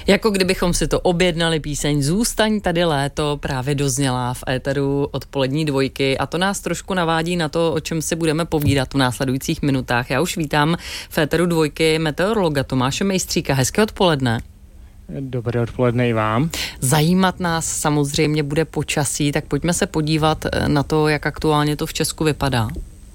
Jako kdybychom si to objednali, píseň Zůstaň tady léto právě dozněla v éteru odpolední dvojky a to nás trošku navádí na to, o čem si budeme povídat v následujících minutách. Já už vítám v éteru dvojky meteorologa Tomáše Mejstříka. Hezké odpoledne. Dobré odpoledne i vám. Zajímat nás samozřejmě bude počasí, tak pojďme se podívat na to, jak aktuálně to v Česku vypadá.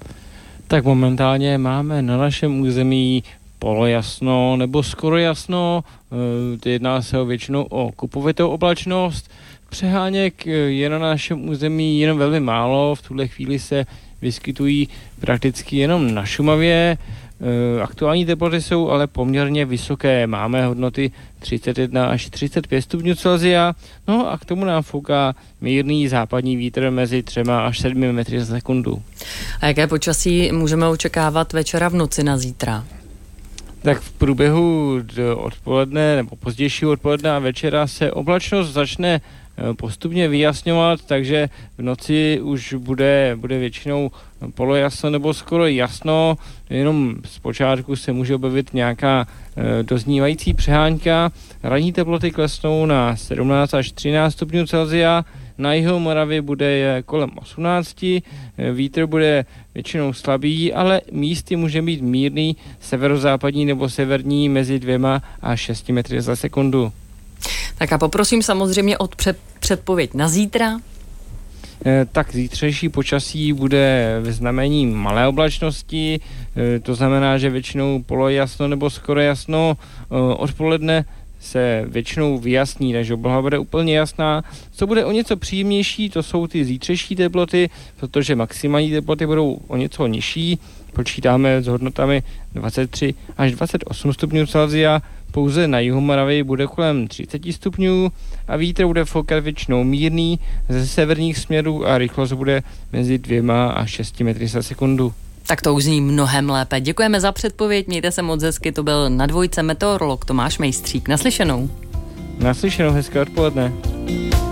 Tak momentálně máme na našem území polojasno nebo skoro jasno, jedná se většinou o kupovitou oblačnost. Přeháněk je na našem území jenom velmi málo, v tuhle chvíli se vyskytují prakticky jenom na Šumavě. Aktuální teploty jsou ale poměrně vysoké, máme hodnoty 31 až 35 stupňů Celsia, no a k tomu nám fouká mírný západní vítr mezi 3 až 7 metry za sekundu. A jaké počasí můžeme očekávat večera v noci na zítra? Tak v průběhu odpoledne nebo pozdějšího odpoledne a večera se oblačnost začne postupně vyjasňovat, takže v noci už bude většinou polojasno nebo skoro jasno, jenom zpočátku se může objevit nějaká doznívající přehánka. Ranní teploty klesnou na 17 až 13 stupňů Celsia, na jihu Moravy bude kolem 18, vítr bude většinou slabý, ale místy může být mírný, severozápadní nebo severní mezi 2 a 6 metry za sekundu. Tak a poprosím samozřejmě o předpověď na zítra. Tak zítřejší počasí bude ve znamení malé oblačnosti, to znamená, že většinou polojasno nebo skoro jasno, odpoledne se většinou vyjasní, takže obloha bude úplně jasná. Co bude o něco příjemnější, to jsou ty zítřejší teploty, protože maximální teploty budou o něco nižší. Počítáme s hodnotami 23 až 28 stupňů Celsia, pouze na jihu Moravy bude kolem 30 stupňů a vítr bude foukat většinou mírný ze severních směrů a rychlost bude mezi 2 a 6 metry za sekundu. Tak to už zní mnohem lépe. Děkujeme za předpověď, mějte se moc hezky, to byl na dvojce meteorolog Tomáš Mejstřík. Naslyšenou. Naslyšenou, hezké odpoledne.